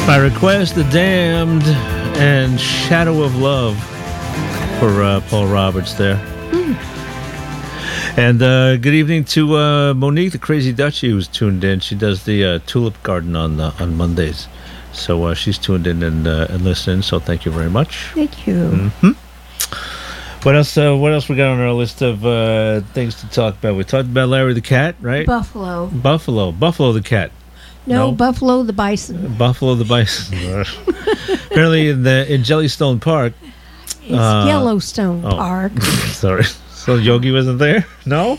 By request, The Damned and Shadow of Love for Paul Roberts there. And good evening to Monique, the Crazy Dutchie, who's tuned in. She does the Tulip Garden on Mondays. So she's tuned in and listening, so thank you very much. Thank you. Mm-hmm. What else we got on our list of things to talk about? We talked about Larry the Cat, right? Buffalo the Cat. No, Buffalo the Bison. Buffalo the Bison. Apparently in Jellystone Park. It's Yellowstone Park. Sorry. So Yogi wasn't there? No?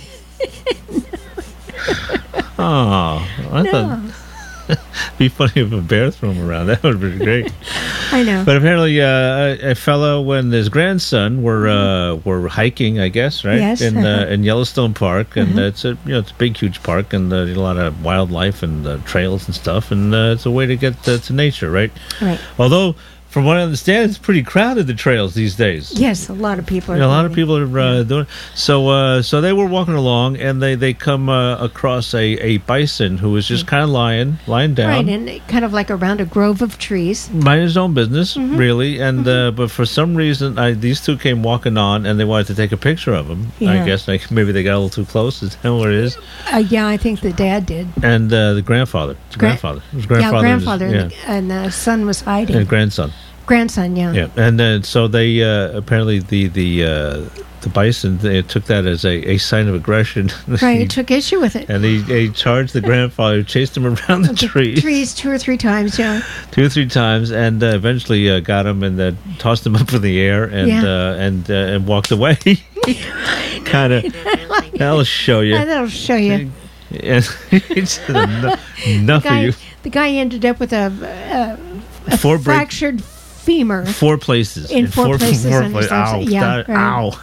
Oh, I thought it'd be funny if a bear threw him around. That would be great. I know. But apparently a fellow and his grandson were hiking, I guess, right? Yes. In Yellowstone Park, and it's a big, huge park, and a lot of wildlife and trails and stuff, and it's a way to get to nature, right? Right. Although, from what I understand, it's pretty crowded, the trails these days. Yes, a lot of people are a lot of people are doing it. So they were walking along, and they come across a bison who was just kind of lying down. Right, and kind of like around a grove of trees. Mind his own business, really. And but for some reason, these two came walking on, and they wanted to take a picture of him. Yeah. I guess maybe they got a little too close. Is that what it is? Yeah, I think the dad did. And the grandfather. His grandfather. Grandfather. And the son was hiding. And grandson. Grandson, yeah. Yeah, and then so they apparently the bison, they took that as a sign of aggression. Right, he took issue with it. And he charged the grandfather, chased him around the trees. Trees 2 or 3 times, yeah. 2 or 3 times, and eventually got him and tossed him up in the air and walked away. Kind of. That'll show you. That'll show you. Enough of you. The guy ended up with a fractured femur. 4 places. In 4 places. Ow, yeah, right.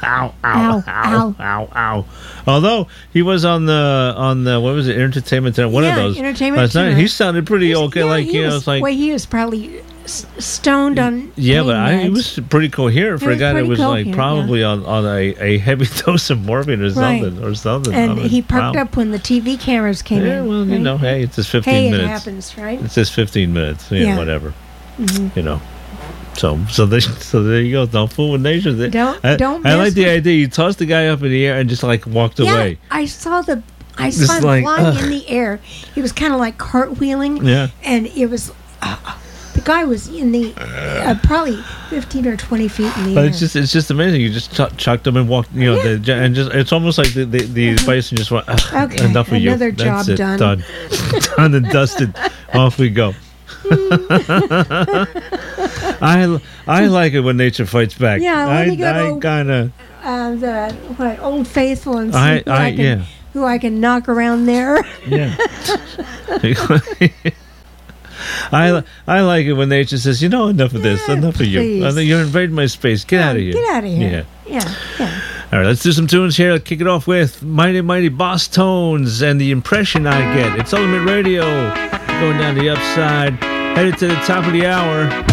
Ow. Although he was on the what was it, Entertainment Tonight? One of those. Entertainment Tonight. He sounded pretty okay. He was probably stoned on. Yeah, but he was pretty coherent for a guy that was probably on a heavy dose of morphine or something. And he perked up when the TV cameras came in. Yeah, well, hey, it's just 15 minutes. It happens, right? It's just 15 minutes. Whatever. Mm-hmm. So there you go. Don't fool with nature. Don't. I like the idea. You tossed the guy up in the air and just walked away. I saw him flying in the air. He was kind of like cartwheeling. Yeah. And it was the guy was in the probably 15 or 20 feet in the air. But it's just amazing. You just chucked him and walked. And just it's almost like the bison just went. Okay, enough of you. Another job done. Done and dusted. Off we go. I like it when nature fights back. Yeah, I kind of the Old Faithful and see who I can knock around there. Yeah. I like it when nature says, enough of this, enough of you. You're invading my space. Get out of here. Get out of here. Yeah. All right, let's do some tunes here. Let's kick it off with Mighty Mighty Boss Tones and The Impression I Get. It's Ultimate Radio. Going down the upside. Headed to the top of the hour.